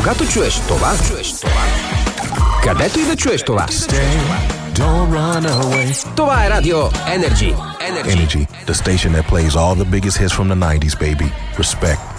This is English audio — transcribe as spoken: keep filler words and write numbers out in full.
Когато чуеш това, чуеш това, където и да чуеш това, Don't run away. това е Радио Energy. Energy, the station that plays all the biggest hits from the nineties, baby. Respect.